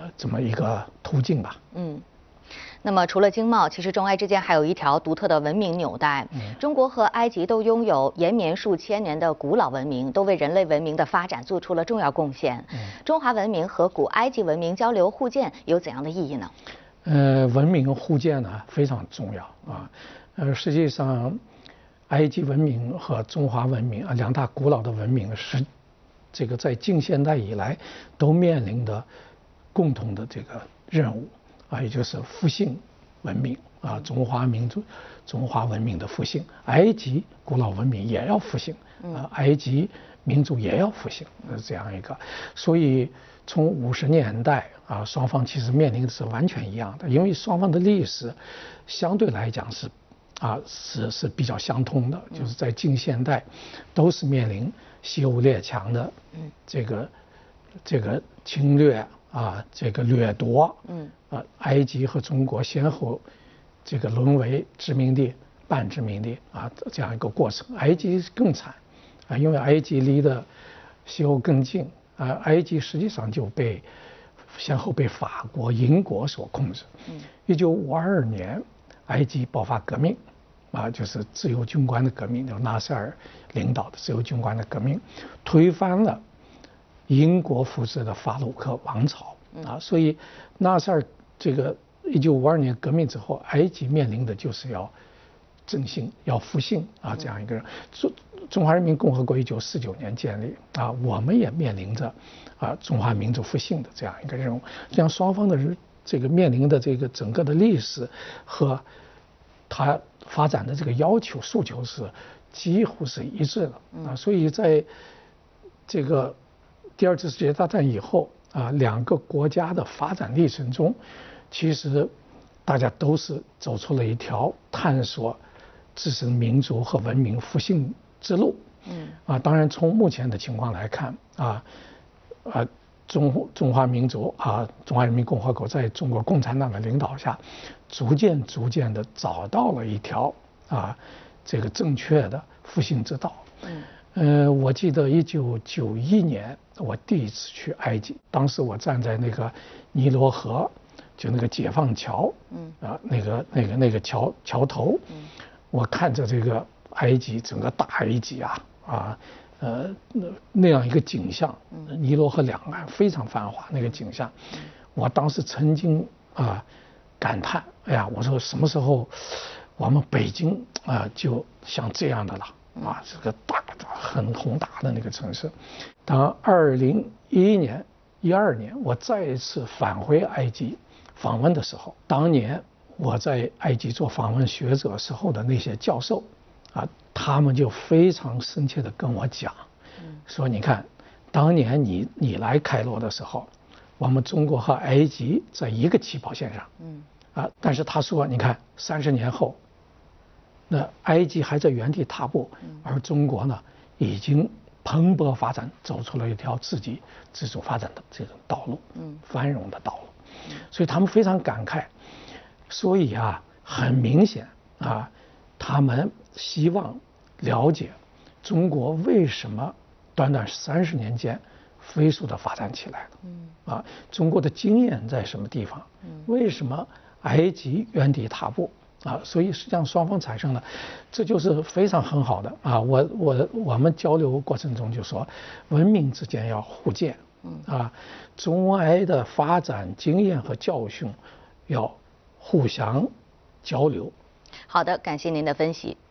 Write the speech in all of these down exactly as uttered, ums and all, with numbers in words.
这么一个途径吧。 嗯。那么除了经贸，其实中埃之间还有一条独特的文明纽带。嗯、中国和埃及都拥有延绵数千年的古老文明，都为人类文明的发展做出了重要贡献。嗯、中华文明和古埃及文明交流互鉴有怎样的意义呢？ 呃，文明互鉴呢非常重要啊。呃，实际上，埃及文明和中华文明啊两大古老的文明是这个在近现代以来都面临的共同的这个任务。啊，也就是复兴文明啊，中华民族、中华文明的复兴，埃及古老文明也要复兴啊，埃及民族也要复兴，是这样一个。所以从五十年代啊，双方其实面临的是完全一样的，因为双方的历史相对来讲是啊是是比较相通的，就是在近现代都是面临西欧列强的这个这个侵略。啊，这个掠夺，嗯，啊，埃及和中国先后这个沦为殖民地、半殖民地啊，这样一个过程。埃及更惨，啊，因为埃及离的西欧更近，啊，埃及实际上就被先后被法国、英国所控制。嗯，一九五二年，埃及爆发革命，啊，就是自由军官的革命，由纳赛尔领导的自由军官的革命，推翻了英国扶持的法鲁克王朝啊，所以纳赛尔这个一九五二年革命之后，埃及面临的就是要振兴、要复兴啊这样一个人。中中华人民共和国一九四九年建立啊，我们也面临着啊中华民族复兴的这样一个任务。这样双方的这个面临的这个整个的历史和它发展的这个要求诉求是几乎是一致的啊，所以在这个第二次世界大战以后啊，两个国家的发展历程中，其实大家都是走出了一条探索自身民族和文明复兴之路。嗯，啊，当然从目前的情况来看啊，啊，中中华民族啊，中华人民共和国在中国共产党的领导下，逐渐逐渐的找到了一条啊这个正确的复兴之道。嗯。呃，我记得一九九一年我第一次去埃及，当时我站在那个尼罗河，就那个解放桥，嗯，啊，那个那个那个桥桥头，嗯，我看着这个埃及整个大埃及啊啊，呃那那样一个景象，尼罗河两岸非常繁华那个景象，我当时曾经啊感叹，哎呀，我说什么时候我们北京啊就像这样的了。啊，这个大的很宏大的那个城市。当二零一一年、一二年我再一次返回埃及访问的时候，当年我在埃及做访问学者时候的那些教授，啊，他们就非常深切地跟我讲，说你看，当年你你来开罗的时候，我们中国和埃及在一个起跑线上，嗯，啊，但是他说，你看三十年后。那埃及还在原地踏步，而中国呢，已经蓬勃发展，走出了一条自己自主发展的这种道路，嗯，繁荣的道路，所以他们非常感慨。所以啊，很明显啊，他们希望了解中国为什么短短三十年间飞速的发展起来了，嗯，啊，中国的经验在什么地方？为什么埃及原地踏步？啊，所以实际上双方产生了，这就是非常很好的啊。我我我们交流过程中就说，文明之间要互鉴，啊，中埃的发展经验和教训要互相交流。 好的，感谢您的分析。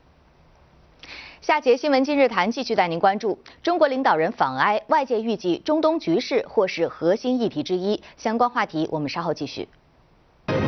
下节新闻今日谈继续带您关注中国领导人访埃，外界预计中东局势或是核心议题之一。相关话题我们稍后继续。